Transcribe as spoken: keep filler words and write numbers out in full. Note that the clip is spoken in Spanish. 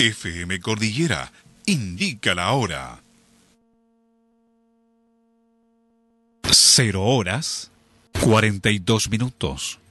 F M Cordillera indica la hora. Cero horas, cuarenta y dos minutos.